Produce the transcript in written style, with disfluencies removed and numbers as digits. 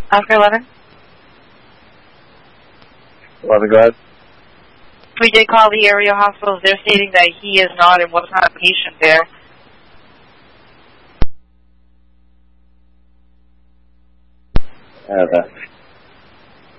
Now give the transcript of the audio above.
Oscar 11? 11, go ahead. We did call the area hospitals. They're stating that he is not and was not a patient there.